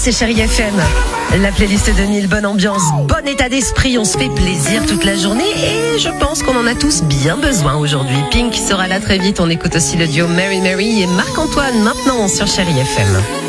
c'est Chérie FM. La playlist de Neil, bonne ambiance, bon état d'esprit, on se fait plaisir toute la journée et je pense qu'on en a tous bien besoin aujourd'hui. Pink sera là très vite, on écoute aussi le duo Mary Mary et Marc-Antoine maintenant sur Chérie FM.